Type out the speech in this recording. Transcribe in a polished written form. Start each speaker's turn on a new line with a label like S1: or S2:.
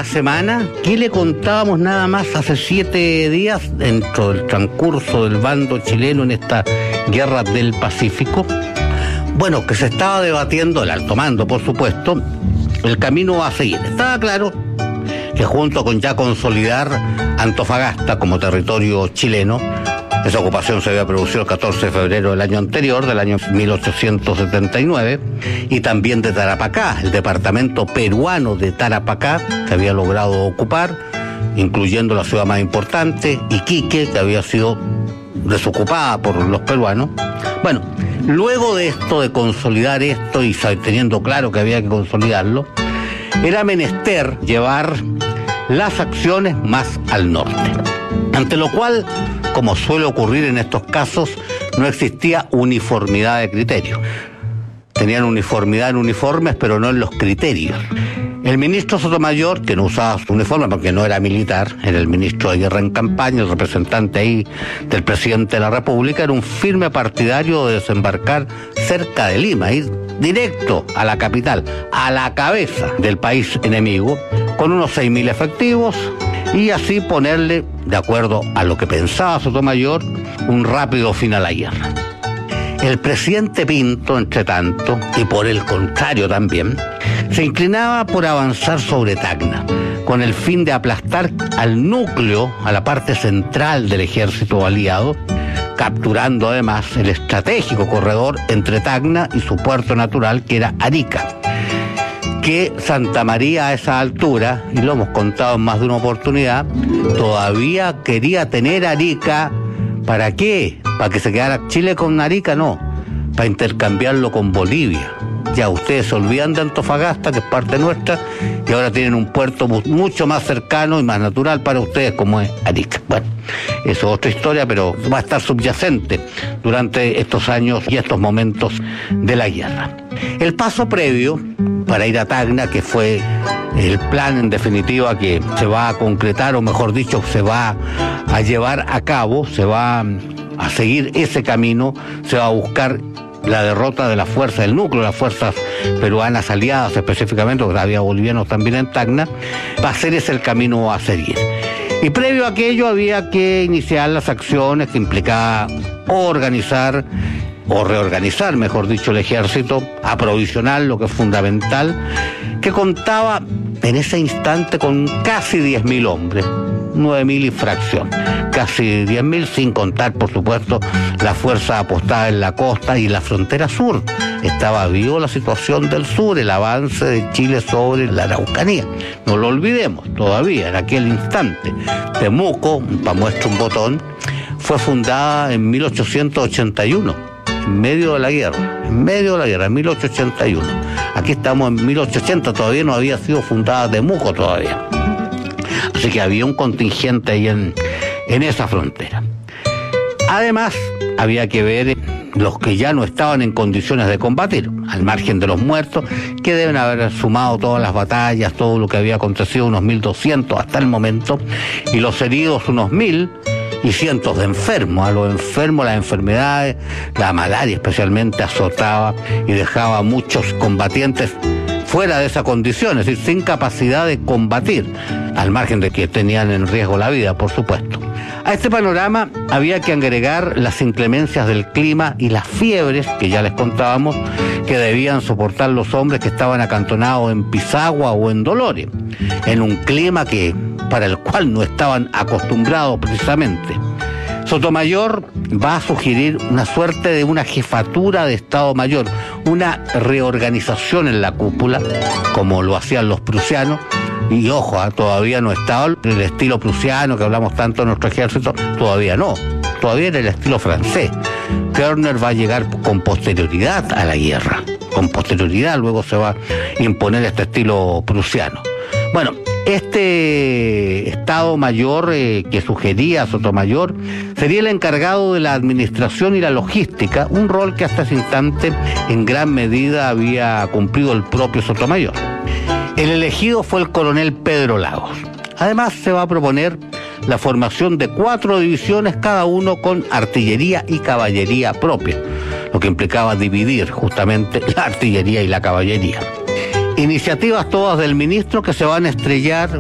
S1: última semana, ¿qué le contábamos nada más hace 7 días dentro del transcurso del bando chileno en esta guerra del Pacífico? Bueno, que se estaba debatiendo, el alto mando por supuesto, el camino a seguir. Estaba claro que junto con ya consolidar Antofagasta como territorio chileno, esa ocupación se había producido el 14 de febrero del año anterior, del año 1879, y también de Tarapacá, el departamento peruano de Tarapacá, que había logrado ocupar, incluyendo la ciudad más importante, Iquique, que había sido desocupada por los peruanos. Bueno, luego de esto, de consolidar esto y teniendo claro que había que consolidarlo, era menester llevar las acciones más al norte. Ante lo cual, como suele ocurrir en estos casos, no existía uniformidad de criterio. Tenían uniformidad en uniformes, pero no en los criterios. El ministro Sotomayor, que no usaba su uniforme porque no era militar, era el ministro de guerra en campaña, el representante ahí del presidente de la República, era un firme partidario de desembarcar cerca de Lima, ir directo a la capital, a la cabeza del país enemigo, con unos 6.000 efectivos, y así ponerle, de acuerdo a lo que pensaba Sotomayor, un rápido fin a la guerra. El presidente Pinto, entre tanto, y por el contrario también, se inclinaba por avanzar sobre Tacna, con el fin de aplastar al núcleo, a la parte central del ejército aliado, capturando además el estratégico corredor entre Tacna y su puerto natural, que era Arica, que Santa María a esa altura, y lo hemos contado en más de una oportunidad, todavía quería tener Arica. ¿Para qué? ¿Para que se quedara Chile con Arica? No, para intercambiarlo con Bolivia. Ya ustedes se olvidan de Antofagasta, que es parte nuestra, y ahora tienen un puerto mucho más cercano y más natural para ustedes, como es Arica. Bueno, eso es otra historia, pero va a estar subyacente durante estos años y estos momentos de la guerra. El paso previo para ir a Tacna, que fue el plan en definitiva que se va a concretar, o mejor dicho, se va a llevar a cabo, se va a seguir ese camino, se va a buscar la derrota de la fuerza del núcleo, las fuerzas peruanas aliadas específicamente, porque había bolivianos también en Tacna, va a ser ese el camino a seguir. Y previo a aquello había que iniciar las acciones que implicaba organizar o reorganizar, mejor dicho, el ejército, aprovisionar lo que es fundamental, que contaba en ese instante con casi 10.000 hombres, 9.000 y fracción, casi 10.000, sin contar, por supuesto, la fuerza apostada en la costa y la frontera sur. Estaba vivo la situación del sur, el avance de Chile sobre la Araucanía. No lo olvidemos todavía, en aquel instante. Temuco, para muestra un botón, fue fundada en 1881. En medio de la guerra, en 1881. Aquí estamos en 1880, todavía no había sido fundada Temuco todavía. Así que había un contingente ahí en esa frontera. Además, había que ver los que ya no estaban en condiciones de combatir, al margen de los muertos, que deben haber sumado todas las batallas, todo lo que había acontecido, unos 1.200 hasta el momento, y los heridos unos 1.000, y cientos de enfermos. A los enfermos, las enfermedades, la malaria especialmente, azotaba y dejaba a muchos combatientes fuera de esa condición, es decir, sin capacidad de combatir, al margen de que tenían en riesgo la vida, por supuesto. A este panorama había que agregar las inclemencias del clima y las fiebres, que ya les contábamos, que debían soportar los hombres que estaban acantonados en Pisagua o en Dolores, en un clima para el cual no estaban acostumbrados precisamente. Sotomayor va a sugerir una suerte de una jefatura de Estado Mayor, una reorganización en la cúpula, como lo hacían los prusianos, y ojo, todavía no estaba el estilo prusiano que hablamos tanto en nuestro ejército, todavía no, todavía era el estilo francés. Körner va a llegar con posterioridad a la guerra, con posterioridad luego se va a imponer este estilo prusiano. Bueno, este Estado Mayor que sugería Sotomayor sería el encargado de la administración y la logística, un rol que hasta ese instante en gran medida había cumplido el propio Sotomayor. El elegido fue el coronel Pedro Lagos. Además se va a proponer la formación de 4 divisiones, cada uno con artillería y caballería propia, lo que implicaba dividir justamente la artillería y la caballería. Iniciativas todas del ministro que se van a estrellar